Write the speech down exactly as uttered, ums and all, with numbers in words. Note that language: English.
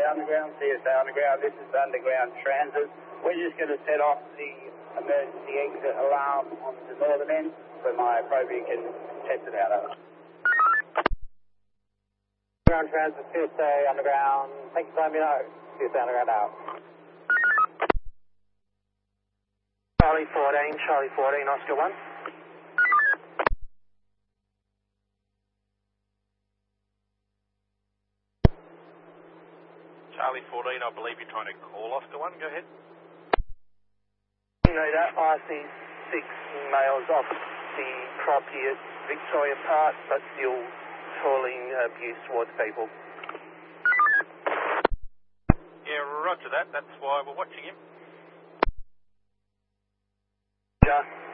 Underground, C S A Underground, this is Underground Transit. We're just going to set off the emergency exit alarm on the northern end so my phobia can test it out. Over. Underground Transit, C S A Underground, thank you for letting me know. C S A Underground out. Charlie fourteen, Charlie fourteen, Oscar one. Charlie fourteen, I believe you're trying to call Oscar one, go ahead. Nita, I see six males off the property at Victoria Park, but still hurling abuse towards people. Yeah, roger that, that's why we're watching him. Yeah.